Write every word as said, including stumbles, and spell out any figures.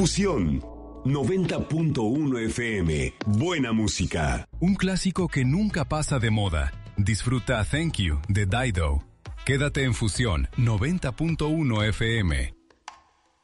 Fusión noventa punto uno F M. Buena música. Un clásico que nunca pasa de moda. Disfruta Thank You de Dido. Quédate en Fusión noventa punto uno F M.